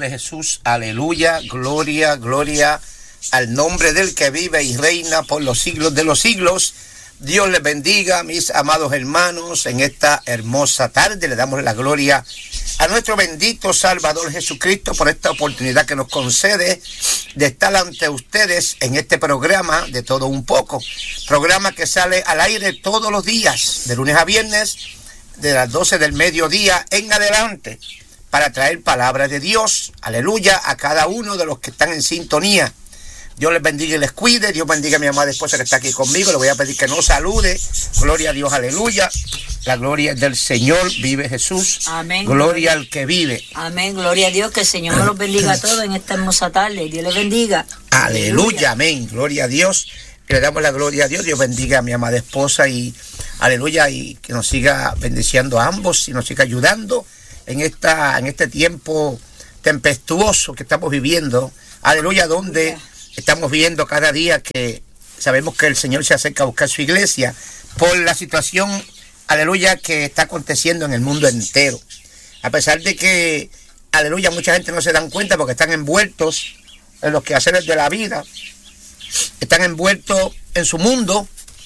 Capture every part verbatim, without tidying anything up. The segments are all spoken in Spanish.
vive Jesús. Aleluya, gloria, gloria al nombre del que vive y reina por los siglos de los siglos. Dios les bendiga, mis amados hermanos, en esta hermosa tarde. Le damos la gloria a nuestro bendito Salvador Jesucristo por esta oportunidad que nos concede de estar ante ustedes en este programa de Todo Un Poco. Programa que sale al aire todos los días, de lunes a viernes, de las doce del mediodía en adelante, para traer palabra de Dios, aleluya, a cada uno de los que están en sintonía. Dios les bendiga y les cuide. Dios bendiga a mi amada esposa que está aquí conmigo. Le voy a pedir que nos salude. Gloria a Dios, aleluya. La gloria es del Señor, vive Jesús. Amén. Gloria al que vive. Amén, gloria a Dios, que el Señor nos los bendiga a todos en esta hermosa tarde. Dios les bendiga. Aleluya, aleluya. Amén, gloria a Dios. Le damos la gloria a Dios. Dios bendiga a mi amada esposa y aleluya, y que nos siga bendiciendo a ambos y nos siga ayudando en esta en este tiempo tempestuoso que estamos viviendo. Aleluya, donde estamos viendo cada día que sabemos que el Señor se acerca a buscar su iglesia por la situación, aleluya, que está aconteciendo en el mundo entero. A pesar de que, aleluya, mucha gente no se dan cuenta porque están envueltos en los quehaceres de la vida, están envueltos en su mundo,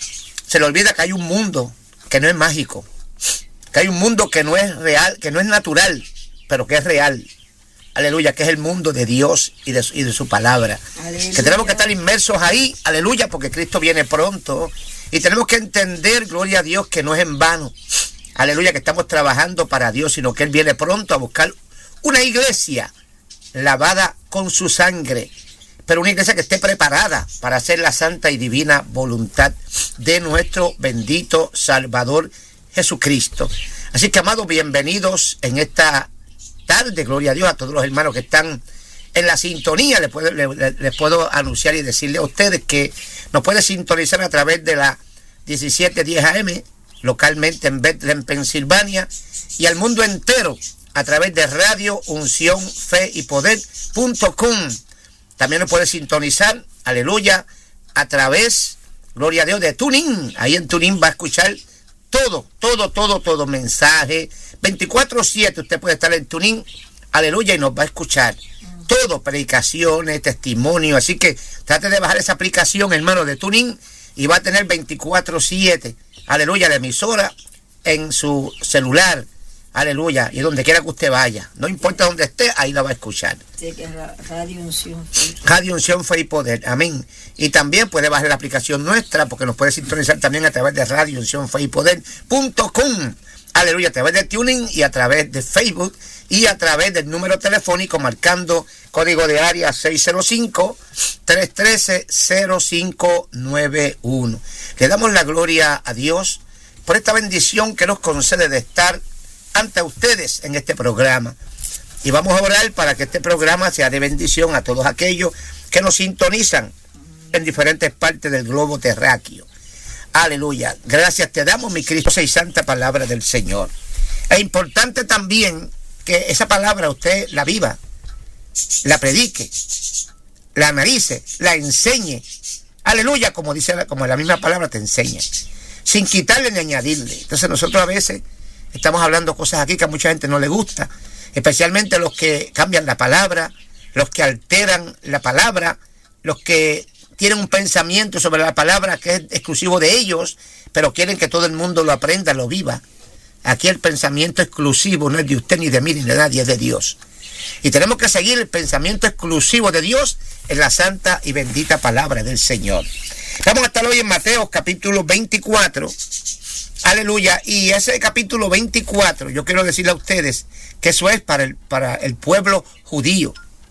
se les olvida que hay un mundo que no es mágico, que hay un mundo que no es real, que no es natural, pero que es real. Aleluya, que es el mundo de Dios y de, y de su palabra. Aleluya. Que tenemos que estar inmersos ahí, aleluya, porque Cristo viene pronto. Y tenemos que entender, gloria a Dios, que no es en vano, aleluya, que estamos trabajando para Dios, sino que Él viene pronto a buscar una iglesia lavada con su sangre, pero una iglesia que esté preparada para hacer la santa y divina voluntad de nuestro bendito Salvador Jesucristo. Así que, amados, bienvenidos en esta tarde, gloria a Dios, a todos los hermanos que están en la sintonía. Les puedo, les, les puedo anunciar y decirle a ustedes que nos puede sintonizar a través de la diecisiete diez A M, localmente en Bethlehem, Pensilvania, y al mundo entero a través de Radio Unción Fe y Poder punto com. También nos puede sintonizar, aleluya, a través, gloria a Dios, de TuneIn. Ahí en TuneIn va a escuchar todo, todo, todo, todo, mensaje. veinticuatro siete usted puede estar en TuneIn, aleluya, y nos va a escuchar. Todo, predicaciones, testimonios. Así que trate de bajar esa aplicación, hermano, de TuneIn, y va a tener veinticuatro siete, aleluya, la emisora en su celular. Aleluya, y donde quiera que usted vaya, no importa dónde esté, ahí la va a escuchar. Sí, que Radio Unción. Radio Unción Fe y Poder, amén. Y también puede bajar la aplicación nuestra, porque nos puede sintonizar también a través de Radio Unción Fe y Poder punto com. Aleluya, a través de Tuning y a través de Facebook y a través del número telefónico marcando código de área seis cero cinco, tres uno tres, cero cinco nueve uno. Le damos la gloria a Dios por esta bendición que nos concede de estar ante ustedes en este programa. Y vamos a orar para que este programa sea de bendición a todos aquellos que nos sintonizan en diferentes partes del globo terráqueo. Aleluya. Gracias te damos, mi Cristo y santa palabra del Señor. Es importante también que esa palabra usted la viva, la predique, la analice, la enseñe. Aleluya, como dice, como la misma palabra te enseña, sin quitarle ni añadirle. Entonces nosotros a veces estamos hablando cosas aquí que a mucha gente no le gusta, especialmente los que cambian la palabra, los que alteran la palabra, los que tienen un pensamiento sobre la palabra que es exclusivo de ellos, pero quieren que todo el mundo lo aprenda, lo viva. Aquí el pensamiento exclusivo no es de usted ni de mí ni de nadie, es de Dios. Y tenemos que seguir el pensamiento exclusivo de Dios en la santa y bendita palabra del Señor. Vamos a estar hoy en Mateo capítulo veinticuatro. Aleluya. Y ese capítulo veinticuatro, yo quiero decirle a ustedes que eso es para el, para el pueblo judío.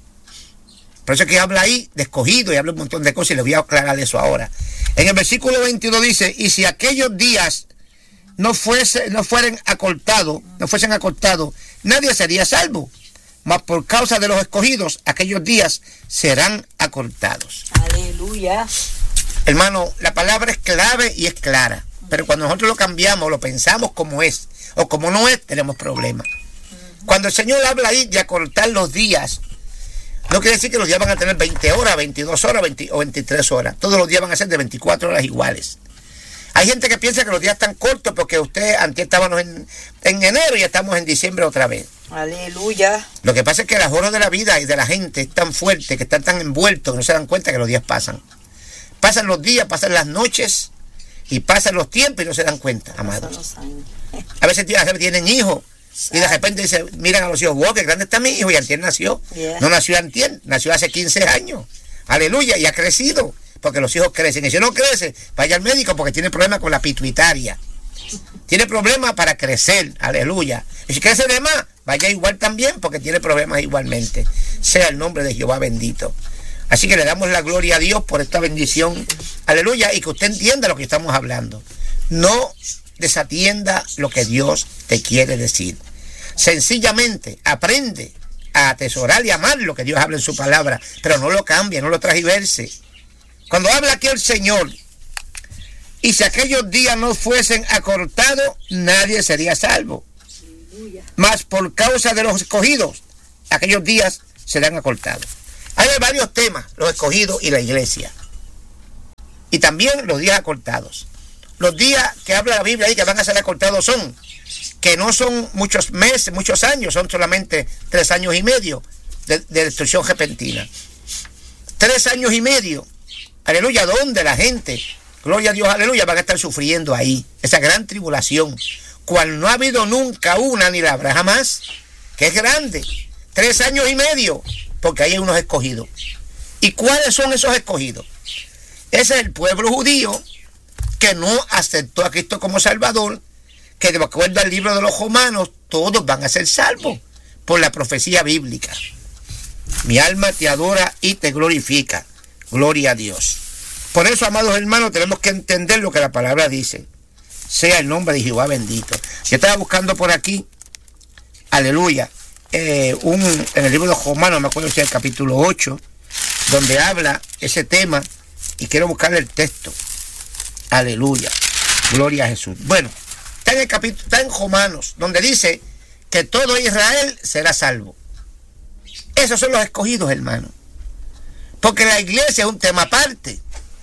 Por eso es que habla ahí de escogido y habla un montón de cosas y les voy a aclarar eso ahora. En el versículo veintidós dice, y si aquellos días no fuese, no fueren acortados, no fuesen acortados, nadie sería salvo. Mas por causa de los escogidos, aquellos días serán acortados. Aleluya. Hermano, la palabra es clave y es clara. Pero cuando nosotros lo cambiamos, lo pensamos como es o como no es, tenemos problemas. Cuando el Señor habla ahí de acortar los días, no quiere decir que los días van a tener veinte horas, veintidós horas veinte, o veintitrés horas. Todos los días van a ser de veinticuatro horas iguales. Hay gente que piensa que los días están cortos porque usted, antes estábamos en, en enero y estamos en diciembre otra vez. Aleluya. Lo que pasa es que las horas de la vida y de la gente es tan fuerte, que están tan envueltos, que no se dan cuenta que los días pasan. Pasan los días, pasan las noches y pasan los tiempos y no se dan cuenta, amados. A veces tienen hijos y de repente dicen, miran a los hijos, wow, qué grande está mi hijo, y antier nació. Yeah. No nació antier, nació hace quince años. Aleluya, y ha crecido, porque los hijos crecen. Y si no crece, vaya al médico porque tiene problemas con la pituitaria. Tiene problemas para crecer, aleluya. Y si crece de más, vaya igual también, porque tiene problemas igualmente. Sea el nombre de Jehová bendito. Así que le damos la gloria a Dios por esta bendición, aleluya, y que usted entienda lo que estamos hablando. No desatienda lo que Dios te quiere decir. Sencillamente aprende a atesorar y amar lo que Dios habla en su palabra, pero no lo cambie, no lo transverse. Cuando habla aquí el Señor, y si aquellos días no fuesen acortados, nadie sería salvo. Mas por causa de los escogidos, aquellos días serán acortados. Hay varios temas, los escogidos y la iglesia. Y también los días acortados. Los días que habla la Biblia ahí que van a ser acortados son, que no son muchos meses, muchos años, son solamente tres años y medio de, de destrucción repentina. Tres años y medio, aleluya, donde la gente, gloria a Dios, aleluya, van a estar sufriendo ahí, esa gran tribulación, cual no ha habido nunca una ni la habrá jamás, que es grande, tres años y medio, porque ahí hay unos escogidos. ¿Y cuáles son esos escogidos? Ese es el pueblo judío que no aceptó a Cristo como Salvador, que de acuerdo al libro de los Romanos, todos van a ser salvos por la profecía bíblica. Mi alma te adora y te glorifica. Gloria a Dios. Por eso, amados hermanos, tenemos que entender lo que la palabra dice. Sea el nombre de Jehová bendito. Yo estaba buscando por aquí, aleluya, eh, un, en el libro de los Romanos, me acuerdo si es el capítulo ocho, donde habla ese tema, y quiero buscarle el texto. Aleluya. Gloria a Jesús. Bueno, está en el capítulo, está en Romanos, donde dice que todo Israel será salvo. Esos son los escogidos, hermano. Porque la iglesia es un tema aparte.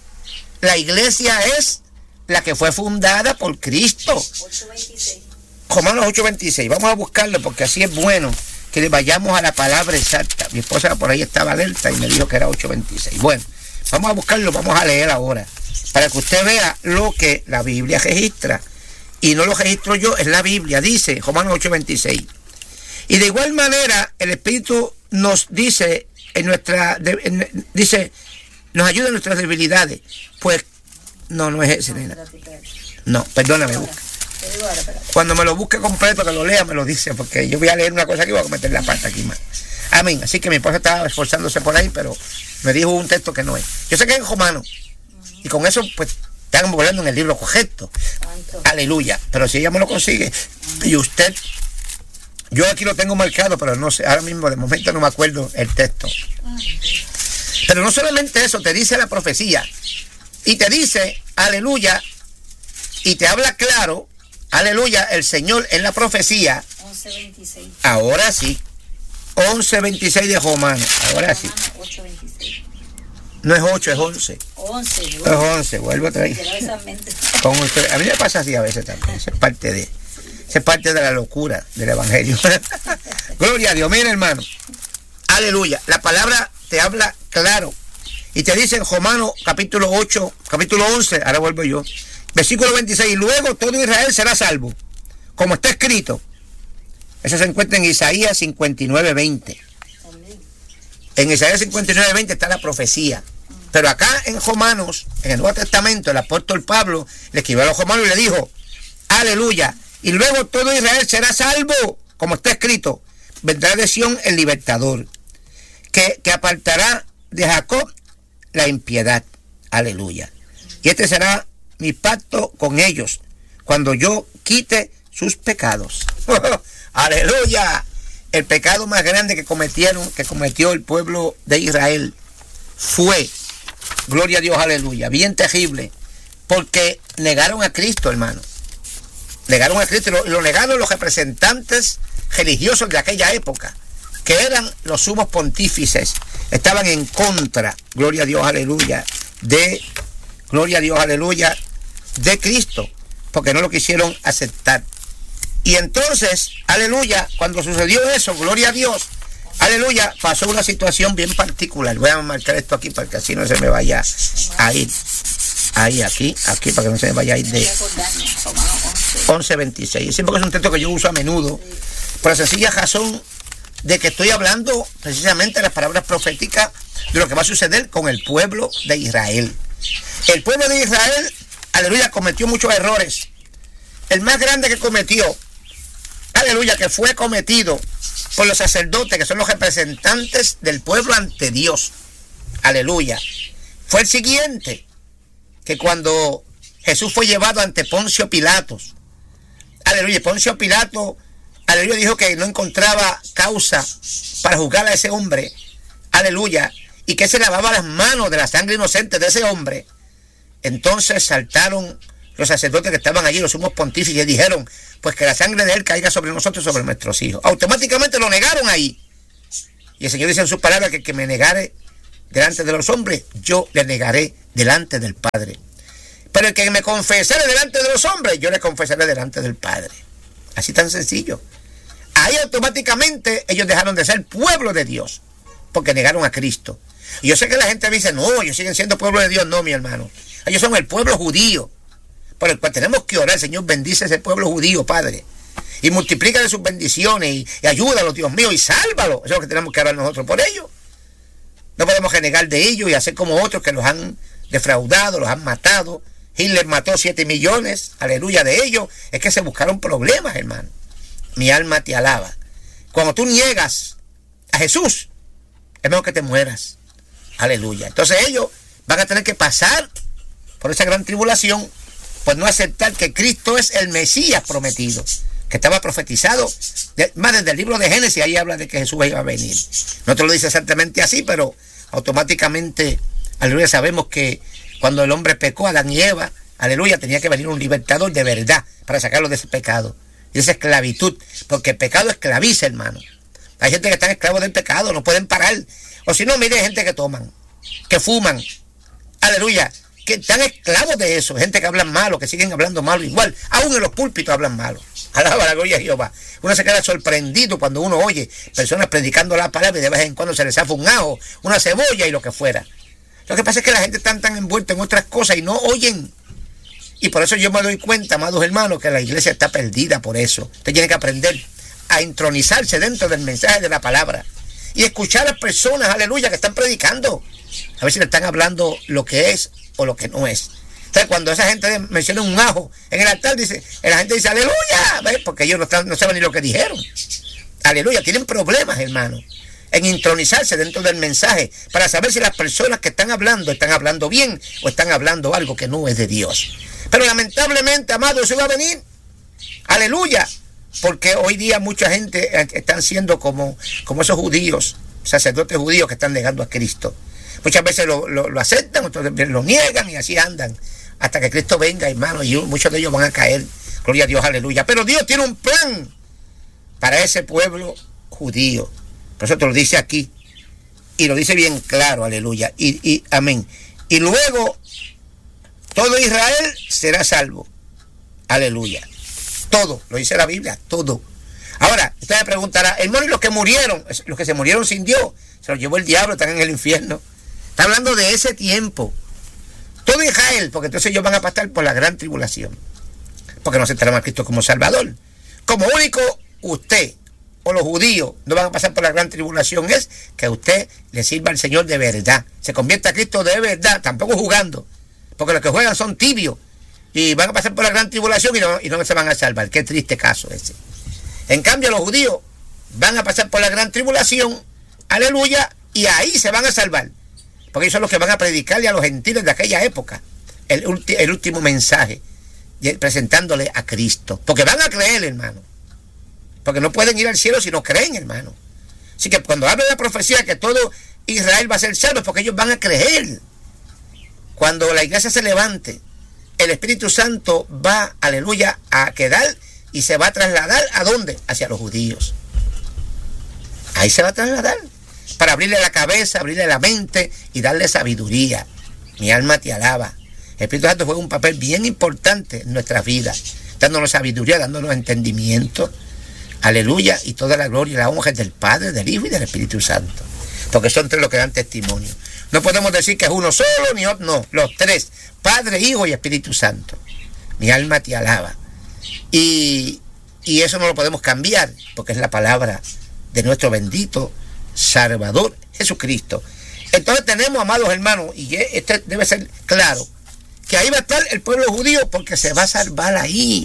La iglesia es la que fue fundada por Cristo. ocho veintiséis. Romanos ocho veintiséis. Vamos a buscarlo porque así es bueno que le vayamos a la palabra exacta. Mi esposa por ahí estaba alerta y me dijo que era ocho veintiséis. Bueno, vamos a buscarlo, vamos a leer ahora, para que usted vea lo que la Biblia registra. Y no lo registro yo, es la Biblia. Dice Romanos ocho veintiséis. Y de igual manera el Espíritu nos dice en nuestra de, en, dice nos ayuda en nuestras debilidades. Pues no, no es ese, nena. No, perdóname, busca. Cuando me lo busque completo, que lo lea, me lo dice, porque yo voy a leer una cosa que voy a meter la pata aquí más. Amén. Así que mi esposa estaba esforzándose por ahí, pero me dijo un texto que no es. Yo sé que es en Romanos, y con eso pues están volando en el libro correcto. Aleluya. Pero si ella me lo consigue, y usted, yo aquí lo tengo marcado, pero no sé, ahora mismo de momento no me acuerdo el texto. Pero no solamente eso, te dice la profecía, y te dice, aleluya, y te habla claro, aleluya, el Señor en la profecía. once veintiséis. Ahora sí, once veintiséis de Romanos, ahora sí. ocho veintiséis. No es ocho, es once. once, es once, vuelvo a traer. Con usted. A mí me pasa así a veces también, eso es parte de, eso es parte de la locura del Evangelio. Gloria a Dios, mira hermano, aleluya, la palabra te habla claro, y te dice en Romanos capítulo ocho, capítulo once, ahora vuelvo yo, versículo veintiséis, y luego todo Israel será salvo, como está escrito. Eso se encuentra en Isaías cincuenta y nueve, veinte. En Isaías cincuenta y nueve, veinte está la profecía. Pero acá en Romanos, en el Nuevo Testamento, el apóstol Pablo le escribió a los romanos y le dijo, aleluya, y luego todo Israel será salvo, como está escrito, vendrá de Sión el libertador, que, que apartará de Jacob la impiedad. Aleluya. Y este será mi pacto con ellos, cuando yo quite sus pecados. Aleluya. El pecado más grande que cometieron, que cometió el pueblo de Israel fue, gloria a Dios, aleluya, bien terrible, porque negaron a Cristo, hermano. Negaron a Cristo, y lo, lo negaron los representantes religiosos de aquella época, que eran los sumos pontífices. Estaban en contra, gloria a Dios, aleluya, de, gloria a Dios, aleluya, de Cristo, porque no lo quisieron aceptar. Y entonces, aleluya, cuando sucedió eso, gloria a Dios, aleluya, pasó una situación bien particular. Voy a marcar esto aquí para que así no se me vaya a ir. Ahí, aquí, aquí, para que no se me vaya a ir de once veintiséis. Sí, porque es un texto que yo uso a menudo, por la sencilla razón de que estoy hablando precisamente de las palabras proféticas de lo que va a suceder con el pueblo de Israel. El pueblo de Israel, aleluya, cometió muchos errores. El más grande que cometió, aleluya, que fue cometido por los sacerdotes, que son los representantes del pueblo ante Dios, aleluya, fue el siguiente, que cuando Jesús fue llevado ante Poncio Pilatos, aleluya, Poncio Pilato, aleluya, dijo que no encontraba causa para juzgar a ese hombre, aleluya, y que se lavaba las manos de la sangre inocente de ese hombre. Entonces saltaron los sacerdotes que estaban allí, los sumos pontífices, y dijeron, pues que la sangre de él caiga sobre nosotros y sobre nuestros hijos. Automáticamente lo negaron ahí. Y el Señor dice en sus palabras que el que me negare delante de los hombres, yo le negaré delante del Padre. Pero el que me confesare delante de los hombres, yo le confesaré delante del Padre. Así tan sencillo. Ahí automáticamente ellos dejaron de ser pueblo de Dios, porque negaron a Cristo. Y yo sé que la gente dice, no, ellos siguen siendo pueblo de Dios. No, mi hermano. Ellos son el pueblo judío, por el cual tenemos que orar. Señor, bendice ese pueblo judío, Padre, y multiplícale sus bendiciones, y, y ayúdalo, Dios mío, y sálvalo. Eso es lo que tenemos que orar nosotros por ellos. No podemos renegar de ellos y hacer como otros que los han defraudado, los han matado. Hitler mató siete millones, aleluya, de ellos. Es que se buscaron problemas, hermano. Mi alma te alaba. Cuando tú niegas a Jesús, es mejor que te mueras. Aleluya. Entonces ellos van a tener que pasar por esa gran tribulación, por no aceptar que Cristo es el Mesías prometido, que estaba profetizado, de, más desde el libro de Génesis, ahí habla de que Jesús iba a venir. No te lo dice exactamente así, pero automáticamente, aleluya, sabemos que cuando el hombre pecó, Adán y Eva, aleluya, tenía que venir un libertador de verdad para sacarlo de ese pecado, de esa esclavitud, porque el pecado esclaviza, hermano. Hay gente que está esclavos del pecado, no pueden parar. O si no, mire, gente que toman, que fuman, aleluya, que están esclavos de eso. Gente que hablan malo, que siguen hablando malo igual. Aún en los púlpitos hablan malo. Alaba la gloria de Jehová. Uno se queda sorprendido cuando uno oye personas predicando la palabra y de vez en cuando se les zafa un ajo, una cebolla y lo que fuera. Lo que pasa es que la gente está tan envuelta en otras cosas y no oyen. Y por eso yo me doy cuenta, amados hermanos, que la iglesia está perdida por eso. Usted tiene que aprender a intronizarse dentro del mensaje de la palabra y escuchar a las personas, aleluya, que están predicando. A ver si le están hablando lo que es o lo que no es. Entonces, cuando esa gente menciona un ajo en el altar, dice, la gente dice, aleluya, ¿ves? Porque ellos no, están, no saben ni lo que dijeron. Aleluya, tienen problemas, hermano, en intronizarse dentro del mensaje para saber si las personas que están hablando están hablando bien o están hablando algo que no es de Dios. Pero lamentablemente, amado, eso va a venir. Aleluya. Porque hoy día mucha gente están siendo como, como esos judíos, sacerdotes judíos que están negando a Cristo. Muchas veces lo, lo, lo aceptan, otras veces lo niegan y así andan hasta que Cristo venga, hermano, y muchos de ellos van a caer. Gloria a Dios, aleluya. Pero Dios tiene un plan para ese pueblo judío. Por eso te lo dice aquí. Y lo dice bien claro, aleluya. Y, y amén. Y luego todo Israel será salvo. Aleluya. Todo, lo dice la Biblia, todo. Ahora, usted me preguntará, hermano, ¿y los que murieron? Los que se murieron sin Dios, se los llevó el diablo, están en el infierno. Está hablando de ese tiempo. Todo Israel, porque entonces ellos van a pasar por la gran tribulación. Porque no aceptarán a Cristo como Salvador. Como único, usted o los judíos no van a pasar por la gran tribulación, es que usted le sirva al Señor de verdad. Se convierta a Cristo de verdad, tampoco jugando. Porque los que juegan son tibios. Y van a pasar por la gran tribulación y no, y no se van a salvar. Qué triste caso ese. En cambio, los judíos van a pasar por la gran tribulación, aleluya, y ahí se van a salvar. Porque ellos son los que van a predicarle a los gentiles de aquella época el, ulti, el último mensaje, presentándole a Cristo. Porque van a creer, hermano. Porque no pueden ir al cielo si no creen, hermano. Así que cuando habla de la profecía que todo Israel va a ser salvo, es porque ellos van a creer. Cuando la iglesia se levante, el Espíritu Santo va, aleluya, a quedar y se va a trasladar, ¿a dónde? Hacia los judíos. Ahí se va a trasladar para abrirle la cabeza, abrirle la mente y darle sabiduría. Mi alma te alaba. El Espíritu Santo juega un papel bien importante en nuestras vidas. dándonos sabiduría, dándonos entendimiento. Aleluya, y toda la gloria y la honra es del Padre, del Hijo y del Espíritu Santo. Porque son tres los que dan testimonio. No podemos decir que es uno solo, ni otro, no, los tres, Padre, Hijo y Espíritu Santo. Mi alma te alaba. Y, y eso no lo podemos cambiar, porque es la palabra de nuestro bendito Salvador Jesucristo. Entonces tenemos, amados hermanos, y este debe ser claro, que ahí va a estar el pueblo judío porque se va a salvar ahí.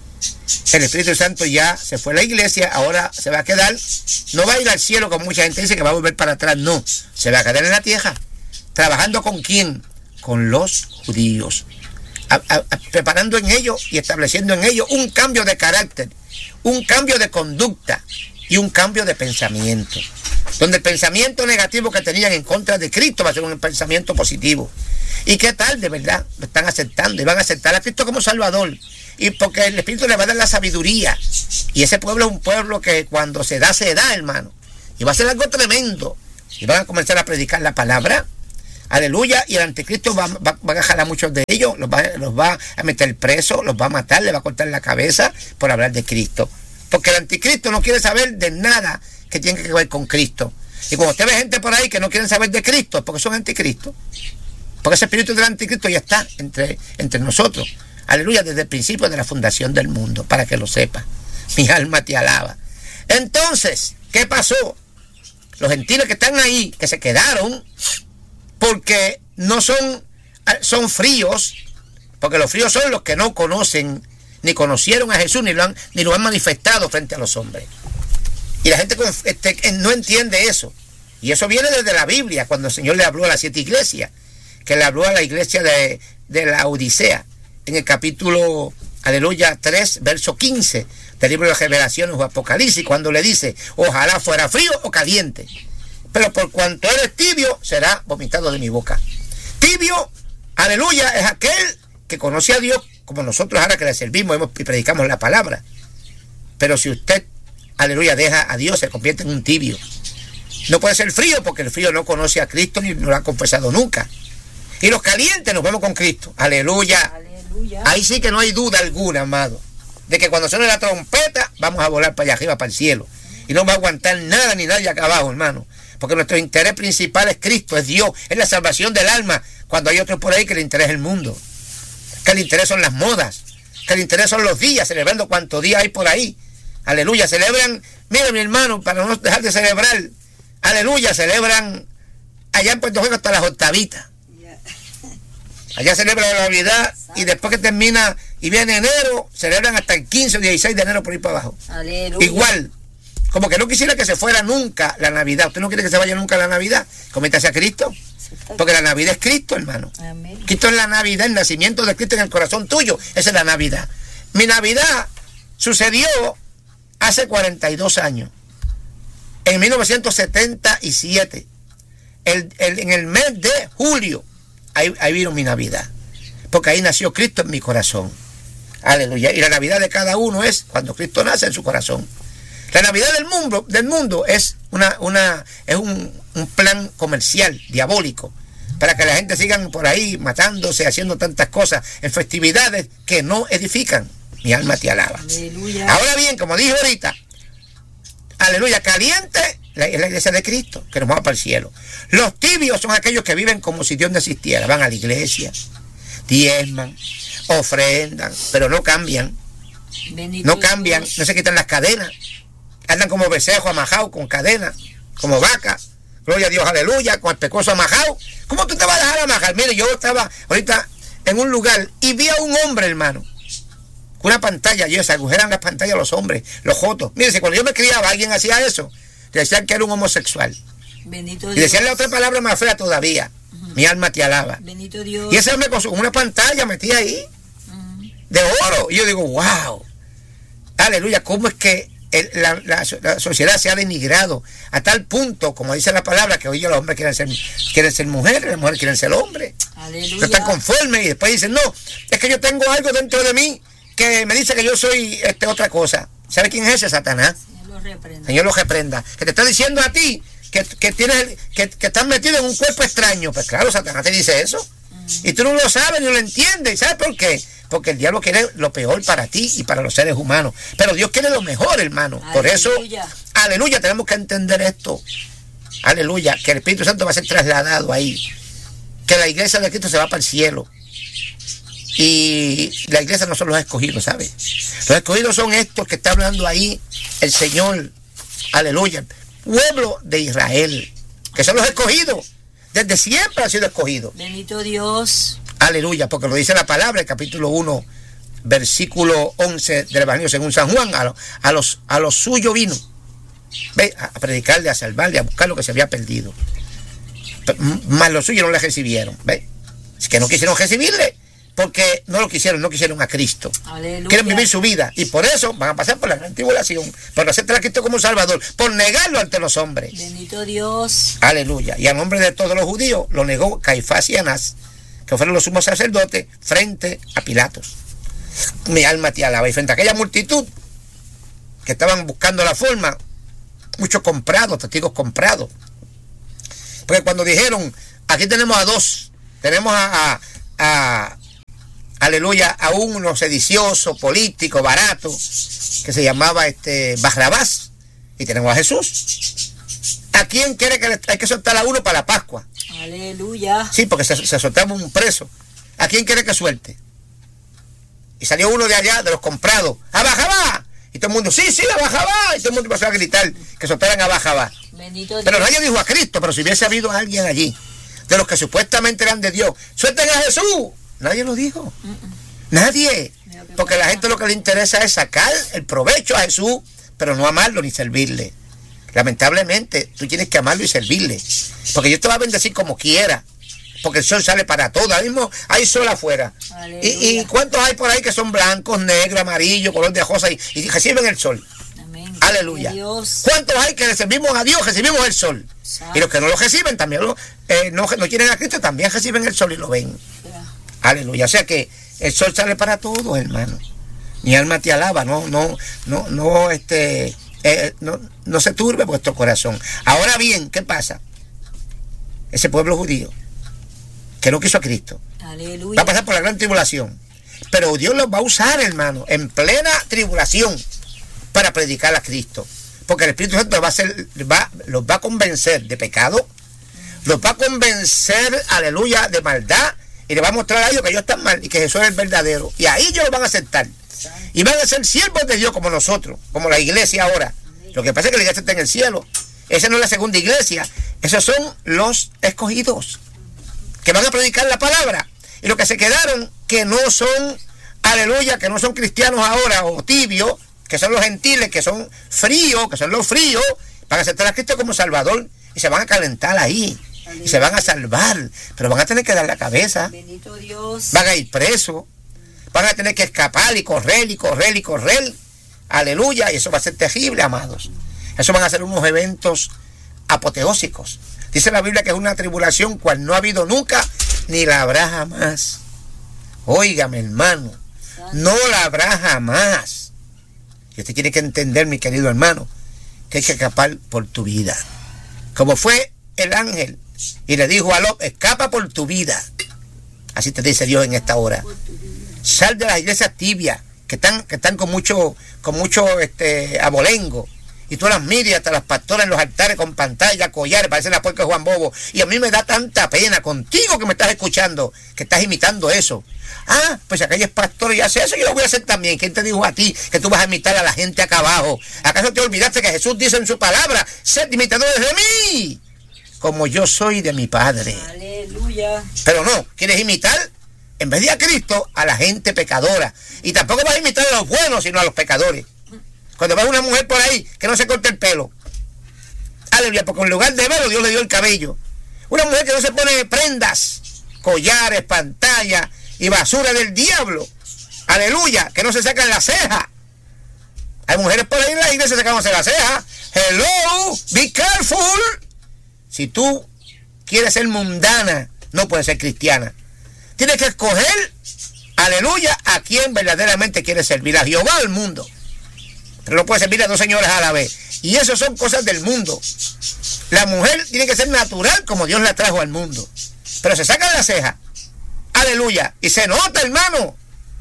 El Espíritu Santo ya se fue a la iglesia, ahora se va a quedar, no va a ir al cielo como mucha gente dice que va a volver para atrás, no, se va a quedar en la tierra. ¿Trabajando con quién? Con los judíos. A, a, a, preparando en ellos y estableciendo en ellos un cambio de carácter, un cambio de conducta y un cambio de pensamiento. Donde el pensamiento negativo que tenían en contra de Cristo va a ser un pensamiento positivo. ¿Y qué tal? De verdad, lo están aceptando y van a aceptar a Cristo como Salvador. Y porque el Espíritu le va a dar la sabiduría. Y ese pueblo es un pueblo que cuando se da, se da, hermano. Y va a ser algo tremendo. Y van a comenzar a predicar la palabra. Aleluya. Y el anticristo va, va, va a jalar a muchos de ellos. Los va, los va a meter presos, los va a matar, les va a cortar la cabeza por hablar de Cristo. Porque el anticristo no quiere saber de nada que tiene que ver con Cristo. Y cuando usted ve gente por ahí que no quieren saber de Cristo, es porque son anticristos. Porque ese espíritu del anticristo ya está entre, entre nosotros. Aleluya, desde el principio de la fundación del mundo, para que lo sepa. Mi alma te alaba. Entonces, ¿qué pasó? Los gentiles que están ahí, que se quedaron, porque no son, son fríos, porque los fríos son los que no conocen, ni conocieron a Jesús, ni lo han, ni lo han manifestado frente a los hombres. Y la gente este, no entiende eso. Y eso viene desde la Biblia, cuando el Señor le habló a las siete iglesias, que le habló a la iglesia de, de la Odisea, en el capítulo, aleluya, tres, verso quince, del libro de Revelaciones o Apocalipsis, cuando le dice, ojalá fuera frío o caliente, pero por cuanto eres tibio, será vomitado de mi boca. Tibio, aleluya, es aquel que conoce a Dios, como nosotros ahora que le servimos y predicamos la palabra. Pero si usted, aleluya, deja a Dios, se convierte en un tibio. No puede ser frío, porque el frío no conoce a Cristo ni lo ha confesado nunca. Y los calientes nos vemos con Cristo. Aleluya. Aleluya. Ahí sí que no hay duda alguna, amado, de que cuando suene la trompeta vamos a volar para allá arriba, para el cielo. Y no va a aguantar nada ni nadie acá abajo, hermano. Porque nuestro interés principal es Cristo, es Dios, es la salvación del alma. Cuando hay otros por ahí que le interesa el mundo, que le interés son las modas, que le interés son los días, celebrando cuántos días hay por ahí. Aleluya, celebran, mira mi hermano, para no dejar de celebrar, aleluya, celebran allá en Puerto Rico hasta las octavitas. Allá celebran la Navidad y después que termina y viene enero, celebran hasta el quince o dieciséis de enero por ir para abajo. Aleluya. Igual, como que no quisiera que se fuera nunca la Navidad. ¿Usted no quiere que se vaya nunca la Navidad? Coméntase a Cristo. Porque la Navidad es Cristo, hermano. Amén. Cristo es la Navidad, el nacimiento de Cristo en el corazón tuyo. Esa es la Navidad. Mi Navidad sucedió hace cuarenta y dos años. En mil novecientos setenta y siete. El, el, en el mes de julio. Ahí, ahí vino mi Navidad, porque ahí nació Cristo en mi corazón. Aleluya. Y la Navidad de cada uno es cuando Cristo nace en su corazón. La Navidad del mundo, del mundo es, una, una, es un, un plan comercial, diabólico, para que la gente sigan por ahí matándose, haciendo tantas cosas en festividades que no edifican. Mi alma te alaba. Aleluya. Ahora bien, como dije ahorita, aleluya, caliente es la iglesia de Cristo, que nos va para el cielo. Los tibios son aquellos que viven como si Dios no existiera. Van a la iglesia, diezman, ofrendan, pero no cambian. Bendito no cambian, Dios. No se quitan las cadenas. Andan como becerro amajado, con cadenas, como vaca. Gloria a Dios, aleluya, con el pescozo amajado. ¿Cómo tú te vas a dejar amajar? Mire, yo estaba ahorita en un lugar y vi a un hombre, hermano, con una pantalla, yo se agujeran las pantallas a los hombres, los jotos. Mire, si cuando yo me criaba, alguien hacía eso, decían que era un homosexual. Bendito Dios. Y decían la otra palabra más fea todavía. Uh-huh. Mi alma te alaba. Bendito Dios. Y ese hombre con su, una pantalla metía ahí, uh-huh, de oro. Y yo digo, wow, aleluya, ¿cómo es que el, la, la, la sociedad se ha denigrado a tal punto, como dice la palabra, que hoy los hombres quieren ser, quieren ser mujeres, las mujeres quieren ser hombres? Aleluya. No están conformes y después dicen, no, es que yo tengo algo dentro de mí que me dice que yo soy este, otra cosa. ¿Sabe quién es ese? Satanás. Reprenda. Señor lo reprenda. Que te está diciendo a ti que, que tienes que, que estás metido en un cuerpo extraño. Pues claro, Satanás te dice eso. Uh-huh. Y tú no lo sabes ni lo entiendes. ¿Y sabes por qué? porque el diablo quiere lo peor para ti y para los seres humanos. Pero Dios quiere lo mejor, hermano. Por eso, aleluya, tenemos que entender esto. Aleluya, que el Espíritu Santo va a ser trasladado ahí. Que la iglesia de Cristo se va para el cielo. Y la iglesia no son los escogidos, ¿sabes? Los escogidos son estos que está hablando ahí el Señor. Aleluya. Pueblo de Israel, que son los escogidos. Desde siempre han sido escogidos. Bendito Dios. Aleluya, porque lo dice la palabra, el capítulo uno, versículo once del Evangelio según San Juan. A, lo, a, los, a los suyos vino. Ve, a predicarle, a salvarle, a buscar lo que se había perdido. Mas los suyos no le recibieron. Ve, es que no quisieron recibirle, porque no lo quisieron, no quisieron a Cristo. Aleluya. Quieren vivir su vida y por eso van a pasar por la gran tribulación, por aceptar a Cristo como Salvador, por negarlo ante los hombres. Bendito Dios. Aleluya. Y a nombre de todos los judíos lo negó Caifás y Anás, que fueron los sumos sacerdotes, frente a Pilatos. Mi alma te alaba. Y frente a aquella multitud que estaban buscando la forma, muchos comprados, testigos comprados. Porque cuando dijeron, aquí tenemos a dos, tenemos a, a, a aleluya, a uno sedicioso, político, barato, que se llamaba este Barrabás, y tenemos a Jesús. ¿A quién quiere que le, hay que soltar a uno para la Pascua? Aleluya. Sí, porque se, se soltamos un preso. ¿A quién quiere que suelte? Y salió uno de allá, de los comprados, ¡a Barrabás! Y todo el mundo, sí, sí, a Barrabás. Y todo el mundo empezó a gritar que soltaran a Barrabás. Bendito Dios. Pero nadie dijo a Cristo, pero si hubiese habido alguien allí, de los que supuestamente eran de Dios, ¡suelten a Jesús! Nadie lo dijo. Uh -uh. Nadie. Porque a la gente lo que le interesa es sacar el provecho a Jesús, pero no amarlo ni servirle. Lamentablemente, tú tienes que amarlo y servirle. Porque Dios te va a bendecir como quiera. Porque el sol sale para todo. Ahora mismo hay sol afuera. Y, ¿Y cuántos hay por ahí que son blancos, negros, amarillos, color de rosa y, y reciben el sol? Amén. Aleluya. ¿Cuántos hay que recibimos a Dios, recibimos el sol? Santo. Y los que no lo reciben también, lo, eh, no, no quieren a Cristo, también reciben el sol y lo ven. Aleluya. O sea que el sol sale para todos, hermano. Mi alma te alaba, no, no, no, no, este, eh, no, no se turbe vuestro corazón. Ahora bien, ¿qué pasa? Ese pueblo judío que no quiso a Cristo, aleluya, va a pasar por la gran tribulación, pero Dios los va a usar, hermano, en plena tribulación para predicar a Cristo, porque el Espíritu Santo va a ser, va, los va a convencer de pecado, los va a convencer, aleluya, de maldad, y le va a mostrar a ellos que ellos están mal y que Jesús es el verdadero, y ahí ellos lo van a aceptar y van a ser siervos de Dios como nosotros, como la iglesia ahora. Lo que pasa es que la iglesia está en el cielo. Esa no es la segunda iglesia, esos son los escogidos que van a predicar la palabra, y los que se quedaron, que no son, aleluya, que no son cristianos ahora, o tibios, que son los gentiles, que son fríos, que son los fríos, van a aceptar a Cristo como Salvador, y se van a calentar ahí, aleluya, y se van a salvar, pero van a tener que dar la cabeza. Bendito Dios. Van a ir presos, van a tener que escapar y correr y correr y correr, aleluya, y eso va a ser terrible, amados. Eso van a ser unos eventos apoteósicos. Dice la Biblia que es una tribulación cual no ha habido nunca, ni la habrá jamás. Óigame, hermano, no la habrá jamás. Y usted tiene que entender, mi querido hermano, que hay que escapar por tu vida. Como fue el ángel y le dijo a Lot, escapa por tu vida. Así te dice Dios en esta hora. Sal de las iglesias tibias, que están, que están con mucho, con mucho este, abolengo. Y tú las miras hasta las pastoras en los altares con pantalla, collares, parecen la puerca de Juan Bobo. Y a mí me da tanta pena contigo que me estás escuchando, que estás imitando eso. Ah, pues aquellos pastores ya hacen eso, yo lo voy a hacer también. ¿Quién te dijo a ti que tú vas a imitar a la gente acá abajo? ¿Acaso te olvidaste que Jesús dice en su palabra, sed imitadores de mí, como yo soy de mi Padre? Aleluya. Pero no, quieres imitar, en vez de a Cristo, a la gente pecadora. Y tampoco vas a imitar a los buenos, sino a los pecadores. Cuando ves una mujer por ahí que no se corta el pelo, aleluya, porque en lugar de verlo Dios le dio el cabello. Una mujer que no se pone prendas, collares, pantalla y basura del diablo, aleluya, que no se sacan la ceja. Hay mujeres por ahí en la iglesia sacándose la ceja. Hello, be careful. Si tú quieres ser mundana, no puedes ser cristiana. Tienes que escoger, aleluya, a quien verdaderamente quieres servir, a Jehová o al mundo. Pero no puede servir a dos señoras a la vez. Y eso son cosas del mundo. La mujer tiene que ser natural como Dios la trajo al mundo. Pero se sacan la ceja. Aleluya. Y se nota, hermano.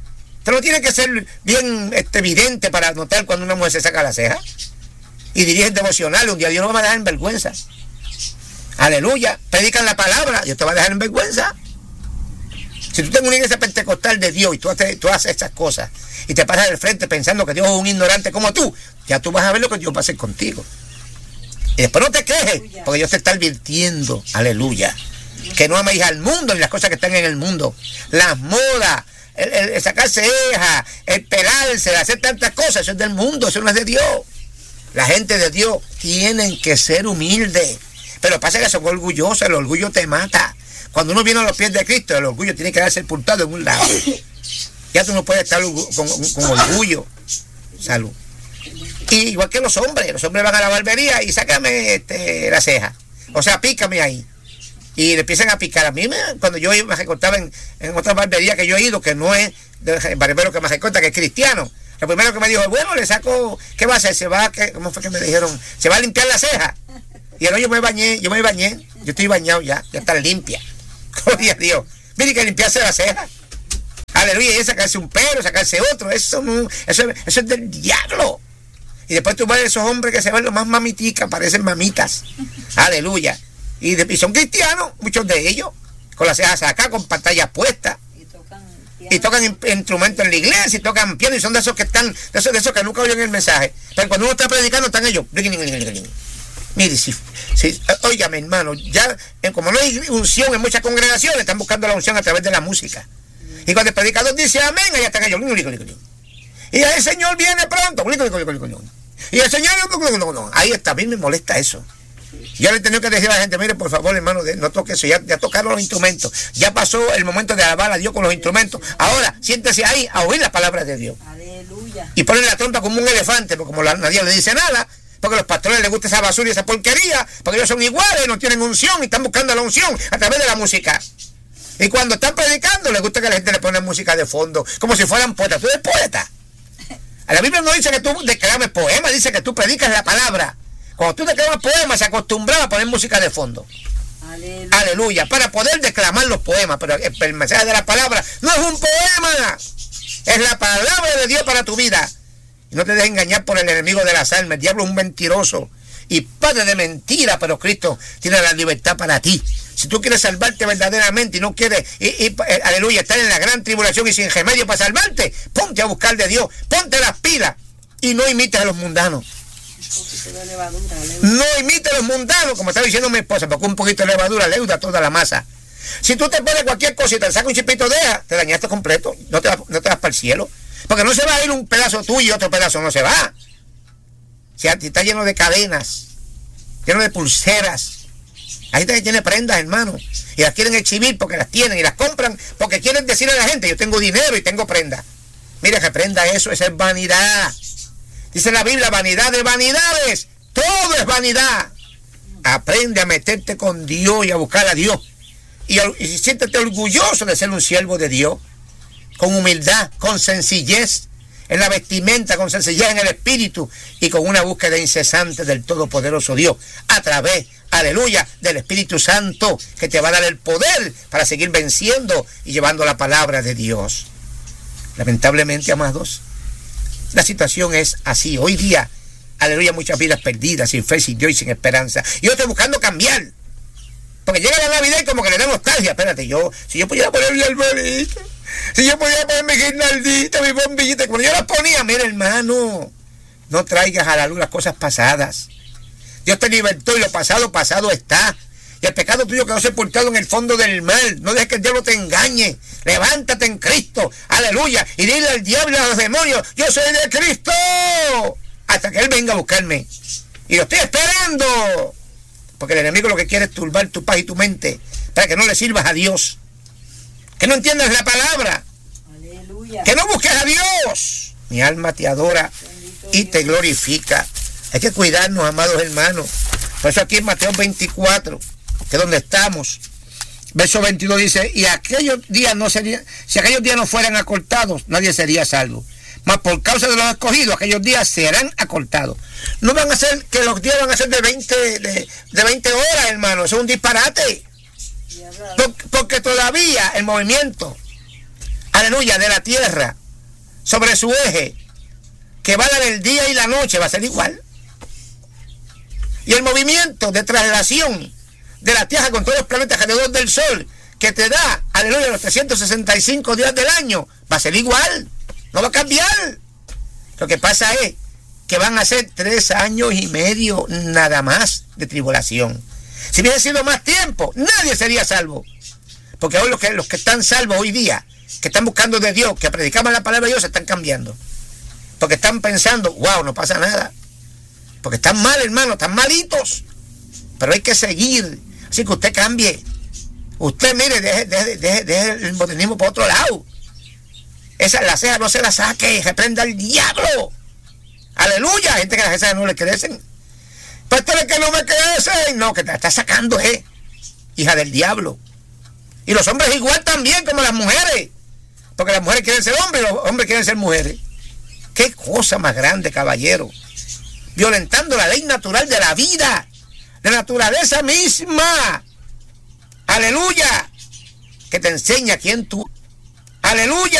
Usted no tiene que ser bien este, evidente para notar cuando una mujer se saca la ceja. Y dirige el devocional, un día Dios no va a dejar en vergüenza. Aleluya. Predican la palabra, Dios te va a dejar en vergüenza. Si tú tienes una iglesia pentecostal de Dios y tú haces, tú haces esas cosas y te pasas del frente pensando que Dios es un ignorante como tú, ya tú vas a ver lo que Dios va a hacer contigo. Y después no te quejes, porque Dios te está advirtiendo, aleluya, que no améis al mundo ni las cosas que están en el mundo. Las modas, el, el, el sacarse cejas, el pelarse, el hacer tantas cosas, eso es del mundo, eso no es de Dios. La gente de Dios tienen que ser humildes, pero pasa que son orgullosos, el orgullo te mata. Cuando uno viene a los pies de Cristo, el orgullo tiene que quedar sepultado en un lado. Ya tú no puedes estar con, con orgullo. Salud. Y igual que los hombres, los hombres van a la barbería y sácame este, la ceja. O sea, pícame ahí. Y le empiezan a picar. A mí, me, cuando yo me recortaba en, en otra barbería que yo he ido, que no es el barbero que me recorta, que es cristiano, lo primero que me dijo, bueno, le saco, ¿qué va a hacer? Se va, ¿qué? ¿Cómo fue que me dijeron? Se va a limpiar la ceja. Y el yo me bañé, yo me bañé, yo estoy bañado ya, ya está limpia. Gloria a Dios. Mire que limpiarse la ceja. Aleluya, y sacarse un pelo, sacarse otro, eso no, eso, eso es del diablo. Y después tú ves esos hombres que se ven lo más mamiticas, parecen mamitas. Aleluya. Y, de, y son cristianos, muchos de ellos, con las cejas acá, con pantallas puestas. Y tocan, y tocan in, instrumentos en la iglesia, y tocan piano, y son de esos que están, de esos, de esos que nunca oyen el mensaje. Pero cuando uno está predicando, están ellos. Mire, si, si, óigame, hermano, ya como no hay unción en muchas congregaciones, están buscando la unción a través de la música. Y cuando el predicador dice amén, allá están ellos. Y el Señor viene pronto. Y el Señor, ahí está, a mí me molesta eso. Yo le he tenido que decir a la gente, mire, por favor, hermano, no toque eso, ya, ya tocaron los instrumentos. Ya pasó el momento de alabar a Dios con los instrumentos. Ahora, siéntese ahí a oír las palabras de Dios. Aleluya. Y ponen la trompa como un elefante, porque como la, nadie le dice nada, porque a los pastores les gusta esa basura y esa porquería, porque ellos son iguales, no tienen unción y están buscando la unción a través de la música. Y cuando están predicando, les gusta que la gente le ponga música de fondo, como si fueran poetas. Tú eres poeta. La Biblia no dice que tú declames poemas, dice que tú predicas la palabra. Cuando tú declamas poemas, se acostumbraba a poner música de fondo. Aleluya. Aleluya, para poder declamar los poemas, pero el, el mensaje de la palabra no es un poema, es la palabra de Dios para tu vida. Y no te dejes engañar por el enemigo de las almas. El diablo es un mentiroso y padre de mentira, pero Cristo tiene la libertad para ti. Si tú quieres salvarte verdaderamente y no quieres, y, y, eh, aleluya, estar en la gran tribulación y sin remedio para salvarte, ponte a buscar de Dios, ponte las pilas y no imites a los mundanos. No imites a los mundanos, como está diciendo mi esposa, porque un poquito de levadura leuda toda la masa. Si tú te pones cualquier cosa y te saca un chipito de ella, te dañaste completo, no te, no te vas para el cielo. Porque no se va a ir un pedazo tuyo y otro pedazo no se va. Si está lleno de cadenas, lleno de pulseras. Hay gente que tiene prendas, hermano, y las quieren exhibir porque las tienen y las compran porque quieren decirle a la gente, yo tengo dinero y tengo prenda. Mira que prenda eso, esa es vanidad. Dice la Biblia, vanidad de vanidades, todo es vanidad. Aprende a meterte con Dios y a buscar a Dios. Y, y siéntete orgulloso de ser un siervo de Dios, con humildad, con sencillez en la vestimenta, con sencillez en el espíritu y con una búsqueda incesante del todopoderoso Dios a través, aleluya, del Espíritu Santo, que te va a dar el poder para seguir venciendo y llevando la palabra de Dios. Lamentablemente, amados, la situación es así. Hoy día, aleluya, muchas vidas perdidas, sin fe, sin Dios y sin esperanza. Y yo estoy buscando cambiar. Porque llega la Navidad y como que le da nostalgia. Espérate, yo, si yo pudiera poner mi arbolito, si yo pudiera poner mi guirnaldita, mi bombillita, cuando yo las ponía, mira, hermano, no traigas a la luz las cosas pasadas. Dios te libertó y lo pasado, pasado está. Y el pecado tuyo quedó sepultado en el fondo del mar. No dejes que el diablo te engañe. Levántate en Cristo, aleluya, y dile al diablo y a los demonios, yo soy de Cristo, hasta que Él venga a buscarme. Y lo estoy esperando. Porque el enemigo lo que quiere es turbar tu paz y tu mente para que no le sirvas a Dios, que no entiendas la palabra. Aleluya. Que no busques a Dios. Mi alma te adora y te glorifica. Hay que cuidarnos, amados hermanos. Por eso aquí en Mateo veinticuatro, que es donde estamos, verso veintidós dice, y aquellos días no serían, si aquellos días no fueran acortados, nadie sería salvo. Mas por causa de los escogidos, aquellos días serán acortados. No van a ser, que los días van a ser de veinte, de, de veinte horas, hermano. Eso es un disparate. Por, porque todavía el movimiento, aleluya, de la tierra sobre su eje, que va a dar el día y la noche, va a ser igual. Y el movimiento de traslación de la Tierra con todos los planetas alrededor del Sol, que te da, aleluya, los trescientos sesenta y cinco días del año, va a ser igual, no va a cambiar. Lo que pasa es que van a ser tres años y medio nada más de tribulación. Si hubiese sido más tiempo, nadie sería salvo. Porque hoy los que, los que están salvos hoy día, que están buscando de Dios, que predicaban la palabra de Dios, se están cambiando. Porque están pensando, wow, no pasa nada. Porque están mal, hermano, están malitos. Pero hay que seguir. Así que usted cambie. Usted, mire, deje, deje, deje, deje el modernismo por otro lado. Esa, la ceja no se la saque, reprenda al diablo. Aleluya. Hay gente que las cejas no le crecen. Pues usted que no me crecen. No, que te la está sacando, eh. Hija del diablo. Y los hombres igual también como las mujeres. Porque las mujeres quieren ser hombres y los hombres quieren ser mujeres. Qué cosa más grande, caballero. Violentando la ley natural de la vida, la naturaleza misma. Aleluya. Que te enseña quién tú. Aleluya.